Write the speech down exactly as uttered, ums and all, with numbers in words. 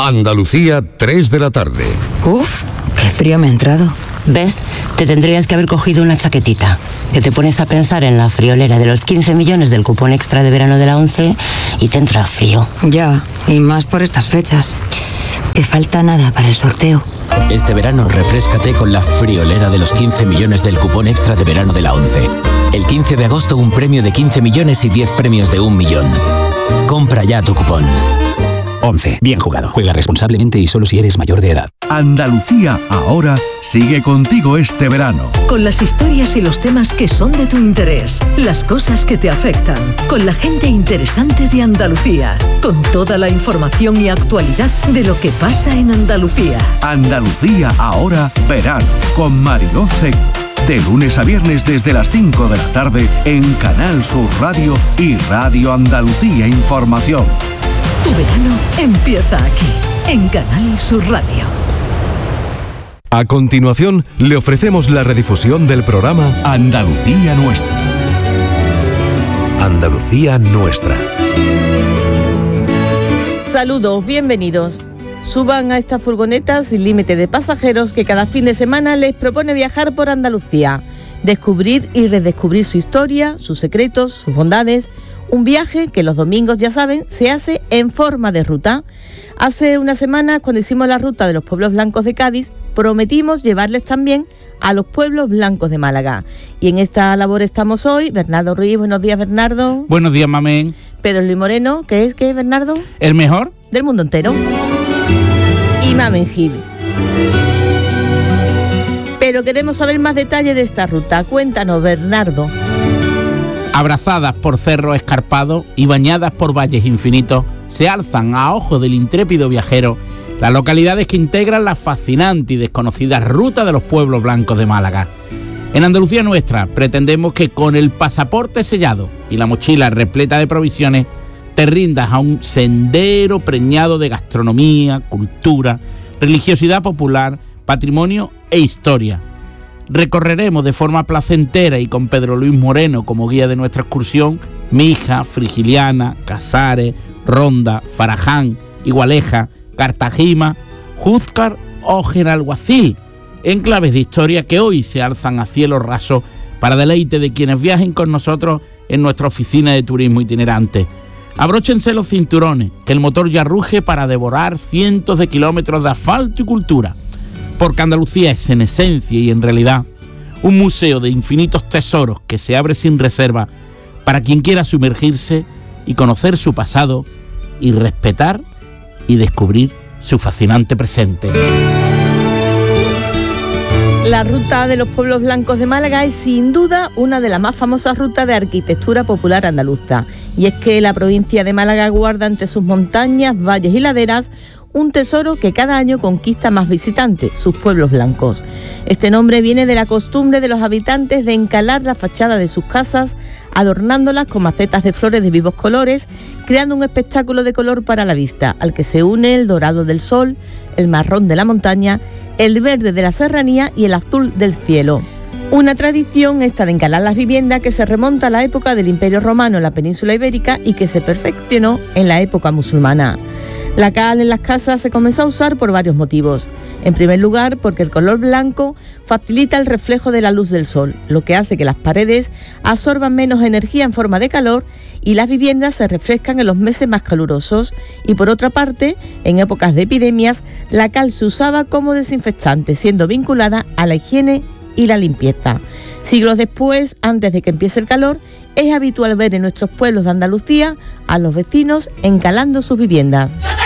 Andalucía, tres de la tarde. Uf, qué frío me ha entrado. ¿Ves? Te tendrías que haber cogido una chaquetita. Que te pones a pensar en la friolera de los quince millones del cupón extra de verano de la ONCE y te entra frío. Ya, y más por estas fechas. Que falta nada para el sorteo. Este verano refréscate con la friolera de los quince millones del cupón extra de verano de la ONCE. El quince de agosto un premio de quince millones y diez premios de un millón. Compra ya tu cupón. ONCE. Bien jugado. Juega responsablemente y solo si eres mayor de edad. Andalucía ahora sigue contigo este verano. Con las historias y los temas que son de tu interés. Las cosas que te afectan. Con la gente interesante de Andalucía. Con toda la información y actualidad de lo que pasa en Andalucía. Andalucía ahora verano. Con Mariló Seco. De lunes a viernes desde las cinco de la tarde en Canal Sur Radio y Radio Andalucía Información. Tu verano empieza aquí, en Canal Sur Radio. A continuación, le ofrecemos la redifusión del programa Andalucía Nuestra. Andalucía Nuestra. Saludos, bienvenidos. Suban a esta furgoneta sin límite de pasajeros que cada fin de semana les propone viajar por Andalucía, descubrir y redescubrir su historia, sus secretos, sus bondades. Un viaje que los domingos, ya saben, se hace en forma de ruta. Hace una semana, cuando hicimos la ruta de los pueblos blancos de Cádiz, prometimos llevarles también a los pueblos blancos de Málaga. Y en esta labor estamos hoy. Bernardo Ruiz, buenos días, Bernardo. Buenos días, mamén. Pedro Luis Moreno, ¿qué es, qué es, Bernardo? ¿El mejor? Del mundo entero. Y Mamen Gil. Pero queremos saber más detalles de esta ruta. Cuéntanos, Bernardo. Abrazadas por cerros escarpados y bañadas por valles infinitos, se alzan a ojo del intrépido viajero las localidades que integran la fascinante y desconocida ruta de los pueblos blancos de Málaga. En Andalucía Nuestra pretendemos que con el pasaporte sellado y la mochila repleta de provisiones te rindas a un sendero preñado de gastronomía, cultura, religiosidad popular, patrimonio e historia. Recorreremos de forma placentera y con Pedro Luis Moreno como guía de nuestra excursión Mija, Frigiliana, Casares, Ronda, Faraján, Igualeja, Cartagima, Júzcar o Genalguacil, enclaves de historia que hoy se alzan a cielo raso para deleite de quienes viajen con nosotros en nuestra oficina de turismo itinerante. Abróchense los cinturones, que el motor ya ruge para devorar cientos de kilómetros de asfalto y cultura. Porque Andalucía es en esencia y en realidad un museo de infinitos tesoros que se abre sin reserva para quien quiera sumergirse y conocer su pasado y respetar y descubrir su fascinante presente. La ruta de los pueblos blancos de Málaga es sin duda una de las más famosas rutas de arquitectura popular andaluza. Y es que la provincia de Málaga guarda entre sus montañas, valles y laderas un tesoro que cada año conquista más visitantes, sus pueblos blancos. Este nombre viene de la costumbre de los habitantes de encalar la fachada de sus casas, adornándolas con macetas de flores de vivos colores, creando un espectáculo de color para la vista, al que se une el dorado del sol, el marrón de la montaña, el verde de la serranía y el azul del cielo. Una tradición esta de encalar las viviendas que se remonta a la época del Imperio Romano en la península ibérica y que se perfeccionó en la época musulmana. La cal en las casas se comenzó a usar por varios motivos. En primer lugar, porque el color blanco facilita el reflejo de la luz del sol, lo que hace que las paredes absorban menos energía en forma de calor y las viviendas se refrescan en los meses más calurosos. Y por otra parte, en épocas de epidemias, la cal se usaba como desinfectante, siendo vinculada a la higiene y la limpieza. Siglos después, antes de que empiece el calor, es habitual ver en nuestros pueblos de Andalucía a los vecinos encalando sus viviendas.